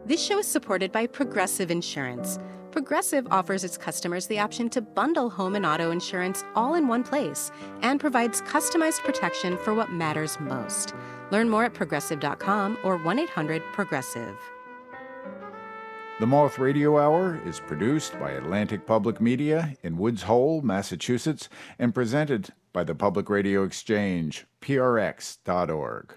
This show is supported by Progressive Insurance. Progressive offers its customers the option to bundle home and auto insurance all in one place and provides customized protection for what matters most. Learn more at progressive.com or 1-800-PROGRESSIVE. The Moth Radio Hour is produced by Atlantic Public Media in Woods Hole, Massachusetts, and presented by the Public Radio Exchange, prx.org.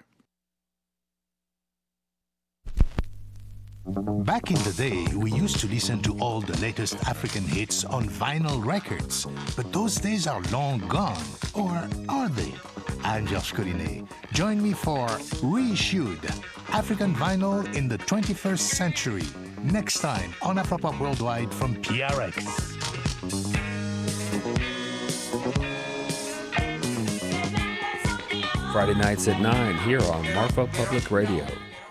Back in the day, we used to listen to all the latest African hits on vinyl records. But those days are long gone. Or are they? I'm Georges Collinet. Join me for Reissued, African Vinyl in the 21st Century. Next time on Afropop Worldwide from PRX. Friday nights at 9 here on Marfa Public Radio.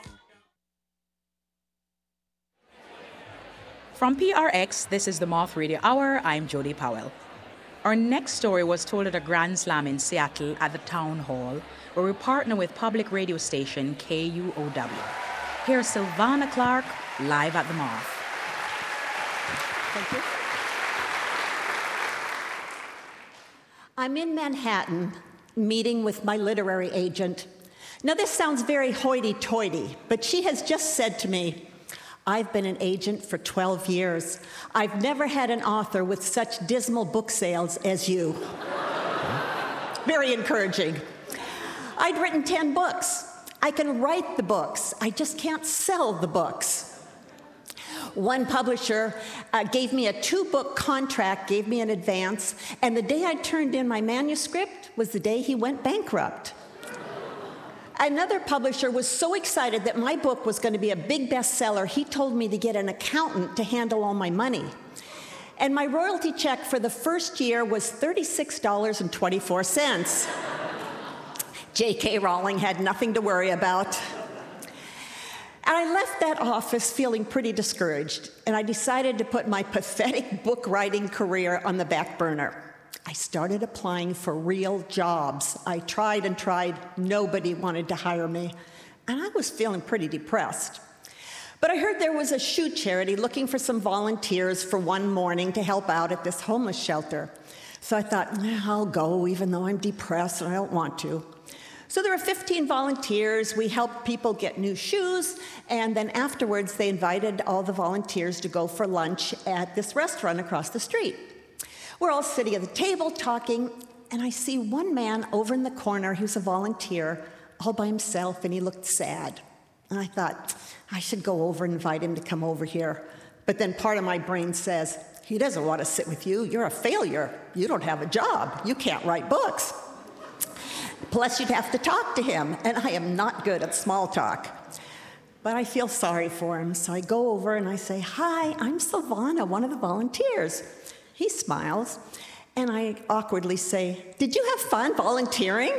From PRX, this is the Moth Radio Hour. I'm Jody Powell. Our next story was told at a Grand Slam in Seattle at the Town Hall, where we partner with public radio station KUOW. Here's Sylvana Clark live at the Moth. Thank you. I'm in Manhattan meeting with my literary agent. Now, this sounds very hoity-toity, but she has just said to me, I've been an agent for 12 years. I've never had an author with such dismal book sales as you. Very encouraging. I'd written 10 books. I can write the books. I just can't sell the books. One publisher gave me a 2-book contract, gave me an advance, and the day I turned in my manuscript was the day he went bankrupt. Another publisher was so excited that my book was going to be a big bestseller, he told me to get an accountant to handle all my money. And my royalty check for the first year was $36.24. J.K. Rowling had nothing to worry about. And I left that office feeling pretty discouraged, and I decided to put my pathetic book writing career on the back burner. I started applying for real jobs. I tried and tried. Nobody wanted to hire me. And I was feeling pretty depressed. But I heard there was a shoe charity looking for some volunteers for one morning to help out at this homeless shelter. So I thought, I'll go even though I'm depressed and I don't want to. So there were 15 volunteers. We helped people get new shoes. And then afterwards, they invited all the volunteers to go for lunch at this restaurant across the street. We're all sitting at the table talking, and I see one man over in the corner who's a volunteer, all by himself, and he looked sad. And I thought, I should go over and invite him to come over here. But then part of my brain says, he doesn't want to sit with you. You're a failure. You don't have a job. You can't write books. Plus, you'd have to talk to him, and I am not good at small talk. But I feel sorry for him, so I go over and I say, hi, I'm Sylvana, one of the volunteers. He smiles, and I awkwardly say, did you have fun volunteering?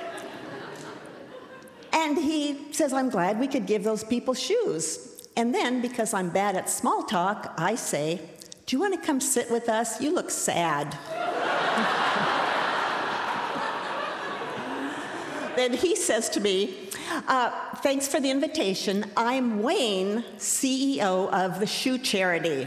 And he says, I'm glad we could give those people shoes. And then, because I'm bad at small talk, I say, do you want to come sit with us? You look sad. Then he says to me, thanks for the invitation. I'm Wayne, CEO of the Shoe Charity.